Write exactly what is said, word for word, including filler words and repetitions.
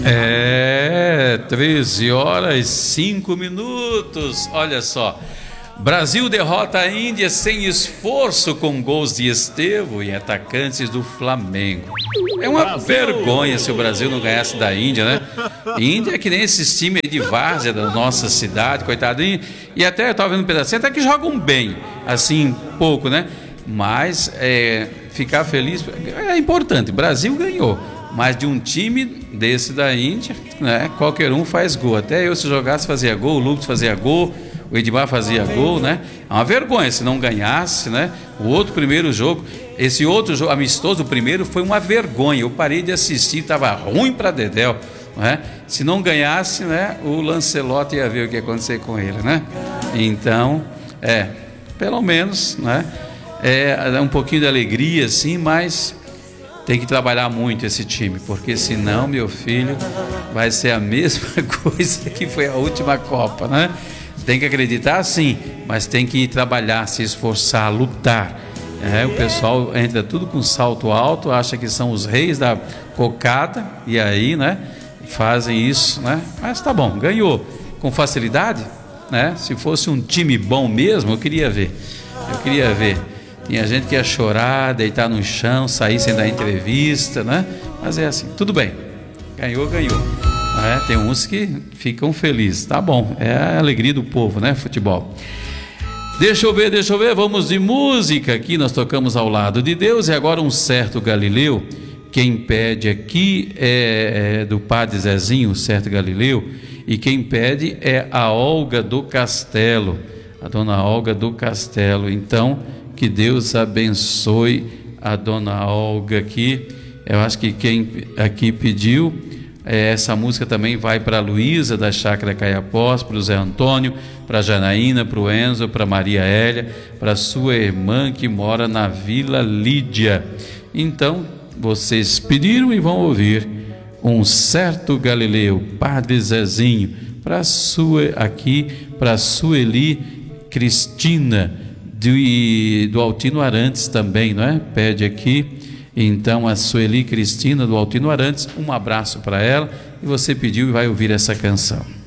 É, treze horas e cinco minutos. Olha só. Brasil derrota a Índia sem esforço com gols de Estevo e atacantes do Flamengo. É uma Brasil. vergonha se o Brasil não ganhasse da Índia, né? Índia é que nem esses times de várzea da nossa cidade, coitadinho. E até eu estava vendo um pedacinho, até que jogam bem, assim, pouco, né? Mas é, ficar feliz é importante. O Brasil ganhou. Mas de um time desse da Índia, né, qualquer um faz gol. Até eu, se jogasse, fazia gol, o Lucas fazia gol, o Edmar fazia gol, né? É uma vergonha se não ganhasse, né? O outro primeiro jogo, esse outro jogo amistoso, o primeiro, foi uma vergonha. Eu parei de assistir, estava ruim para dedéu, né? Se não ganhasse, né, o Lancelotti ia ver o que ia acontecer com ele, né? Então, é, pelo menos, né? É um pouquinho de alegria, sim, mas tem que trabalhar muito esse time, porque senão, meu filho, vai ser a mesma coisa que foi a última Copa, né? Tem que acreditar, sim, mas tem que trabalhar, se esforçar, lutar. É, o pessoal entra tudo com salto alto, acha que são os reis da cocada, e aí, né, fazem isso, né? Mas tá bom, ganhou com facilidade, né? Se fosse um time bom mesmo, eu queria ver, eu queria ver. Tinha gente que ia chorar, deitar no chão, sair sem dar entrevista, né? Mas é assim, tudo bem. Ganhou, ganhou. É, tem uns que ficam felizes. Tá bom, é a alegria do povo, né? Futebol. Deixa eu ver, deixa eu ver. Vamos de música aqui. Nós tocamos Ao Lado de Deus. E agora Um Certo Galileu. Quem pede aqui é, é do Padre Zezinho, o Certo Galileu. E quem pede é a Olga do Castelo. A dona Olga do Castelo. Então, que Deus abençoe a dona Olga aqui. Eu acho que quem aqui pediu, é, essa música também vai para a Luísa da Chácara Caiapós, para o Zé Antônio, para a Janaína, para o Enzo, para a Maria Hélia, para a sua irmã que mora na Vila Lídia. Então, vocês pediram e vão ouvir Um Certo Galileu, Padre Zezinho, para a sua aqui, para a Sueli Cristina, Do, do Altino Arantes também, não é? Pede aqui, então, a Sueli Cristina do Altino Arantes, um abraço para ela, e você pediu e vai ouvir essa canção.